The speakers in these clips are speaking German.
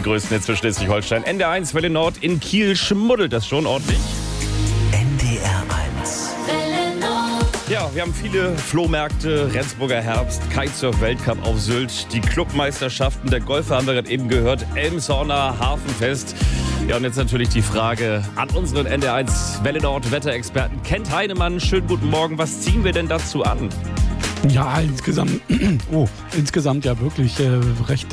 größten Hits für Schleswig-Holstein. NDR1 Welle Nord in Kiel schmuddelt das schon ordentlich. NDR1 Welle Nord. Ja, wir haben viele Flohmärkte, Rendsburger Herbst, Kitesurf-Weltcup auf Sylt, die Clubmeisterschaften, der Golfer haben wir gerade eben gehört, Elmshorner Hafenfest. Ja, und jetzt natürlich die Frage an unseren NDR1 Welle Nord Wetterexperten Kent Heinemann. Schönen guten Morgen, was ziehen wir denn dazu an? Ja, insgesamt ja wirklich recht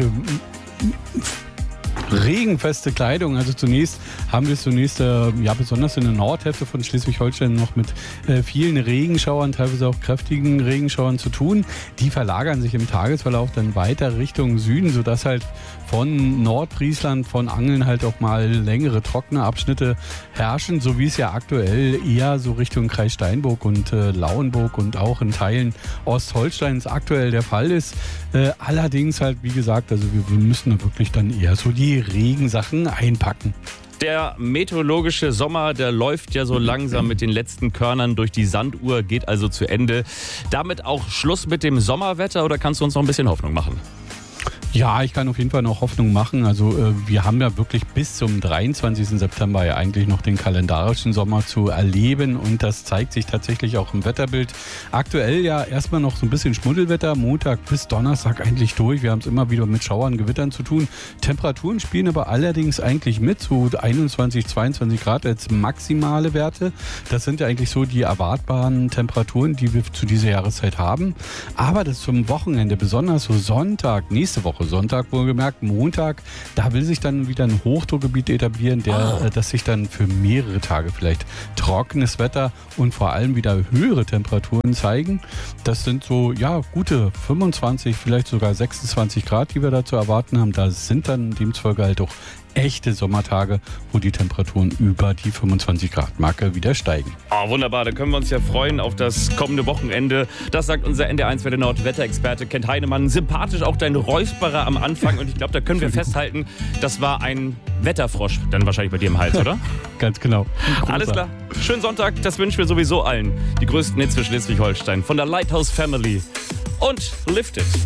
regenfeste Kleidung. Also zunächst haben wir es besonders in der Nordhälfte von Schleswig-Holstein noch mit vielen Regenschauern, teilweise auch kräftigen Regenschauern zu tun. Die verlagern sich im Tagesverlauf dann weiter Richtung Süden, sodass halt von Nordfriesland, von Angeln halt auch mal längere trockene Abschnitte herrschen, so wie es ja aktuell eher so Richtung Kreis Steinburg und Lauenburg und auch in Teilen Ostholsteins aktuell der Fall ist. Allerdings halt, wie gesagt, also wir müssen wirklich dann eher so die Regensachen einpacken. Der meteorologische Sommer, der läuft ja so langsam mit den letzten Körnern durch die Sanduhr, geht also zu Ende. Damit auch Schluss mit dem Sommerwetter oder kannst du uns noch ein bisschen Hoffnung machen? Ja, ich kann auf jeden Fall noch Hoffnung machen. Also wir haben ja wirklich bis zum 23. September ja eigentlich noch den kalendarischen Sommer zu erleben und das zeigt sich tatsächlich auch im Wetterbild. Aktuell ja erstmal noch so ein bisschen Schmuddelwetter, Montag bis Donnerstag eigentlich durch. Wir haben es immer wieder mit Schauern, Gewittern zu tun. Temperaturen spielen aber allerdings eigentlich mit, so 21, 22 Grad als maximale Werte. Das sind ja eigentlich so die erwartbaren Temperaturen, die wir zu dieser Jahreszeit haben. Aber das zum Wochenende, besonders so Sonntag, nächste Woche Sonntag wohlgemerkt, Montag, da will sich dann wieder ein Hochdruckgebiet etablieren, das sich dann für mehrere Tage vielleicht trockenes Wetter und vor allem wieder höhere Temperaturen zeigen. Das sind so, ja, gute 25, vielleicht sogar 26 Grad, die wir da zu erwarten haben. Da sind dann demzufolge halt auch echte Sommertage, wo die Temperaturen über die 25-Grad-Marke wieder steigen. Oh, wunderbar, da können wir uns ja freuen auf das kommende Wochenende. Das sagt unser NDR1 Welle Nord Wetterexperte Kent Heinemann. Sympathisch auch dein Räusperer am Anfang und ich glaube, da können wir festhalten, das war ein Wetterfrosch, dann wahrscheinlich bei dir im Hals, oder? Ganz genau. Alles klar. Schönen Sonntag, das wünschen wir sowieso allen. Die größten Hits für Schleswig-Holstein von der Lighthouse Family und Lifted.